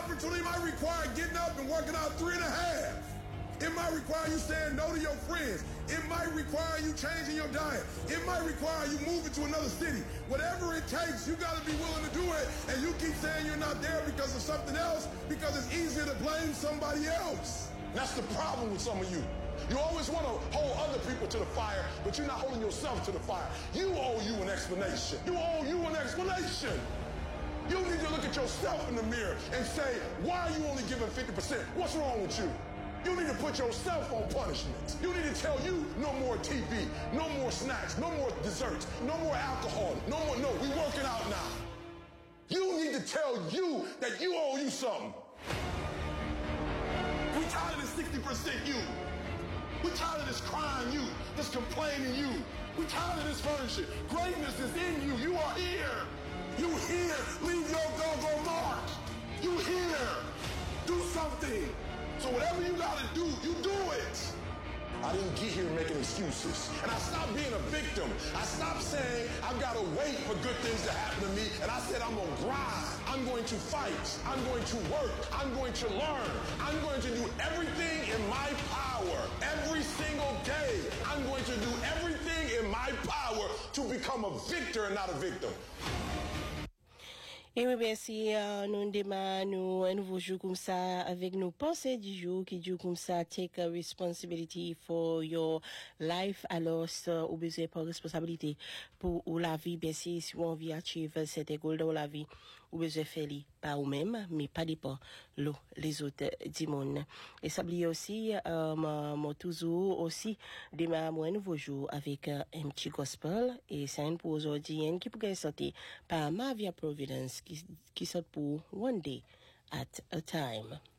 opportunity might require getting up and working out 3.5. It might require you saying no to your friends. It might require you changing your diet. It might require you moving to another city. Whatever it takes, you got to be willing to do it. And you keep saying you're not there because of something else, because it's easier to blame somebody else. That's the problem with some of you. You always want to hold other people to the fire, but you're not holding yourself to the fire. You owe you an explanation. You owe you an explanation. You need to look at yourself in the mirror and say, why are you only giving 50%? What's wrong with you? You need to put yourself on punishment. You need to tell you no more TV, no more snacks, no more desserts, no more alcohol, no, we working out now. You need to tell you that you owe you something. We tired of this 60% you. We tired of this crying you, this complaining you. We tired of this furniture. Greatness is in you. You are here. You here. Leave your doggone mark. You here. Do something. So whatever you gotta do, you do it. I didn't get here making excuses. And I stopped being a victim. I stopped saying I've gotta wait for good things to happen to me. And I said I'm gonna grind. I'm going to fight. I'm going to work. I'm going to learn. I'm going to do everything in my power. Every single day, I'm going to do everything in my power to become a victor and not a victim. Et oui, bien, si nous démarrons un nouveau jour comme ça avec nos pensées du jour qui dit comme ça, take a responsibility for your life, alors ou besoin de responsabilité pour la vie, bien si on veut achieve cette goal dans la vie, ou besoin de faire pas ou même, mais pas dépend les autres du monde. Et ça oublie aussi, moi toujours aussi démarrer un nouveau jour avec un petit gospel et c'est un pour aujourd'hui qui pourrait sortir par Mavia Providence qui sort pour One Day at a Time.